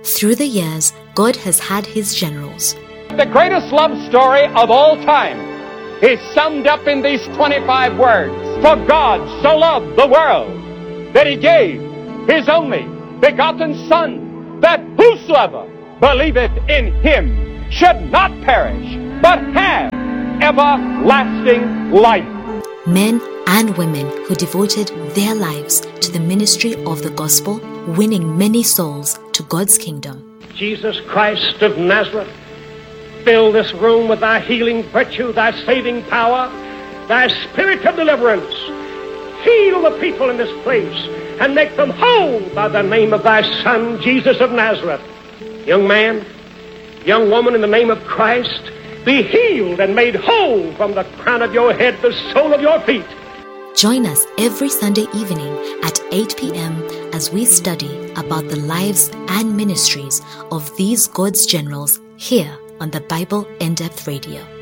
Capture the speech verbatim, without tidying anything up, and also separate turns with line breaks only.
Through the years, God has had his generals.
The greatest love story of all time is summed up in these twenty-five words. For God so loved the world that he gave his only begotten Son, that whosoever believeth in him should not perish, but have everlasting life.
Men and women who devoted their lives to the ministry of the gospel, winning many souls to God's kingdom.
Jesus Christ of Nazareth, fill this room with thy healing virtue, thy saving power, thy spirit of deliverance. Heal the people in this place and make them whole by the name of thy Son, Jesus of Nazareth. Young man, young woman, in the name of Christ, be healed and made whole from the crown of your head to the sole of your feet.
Join us every Sunday evening at eight p.m. as we study about the lives and ministries of these God's generals here on the Bible In-Depth Radio.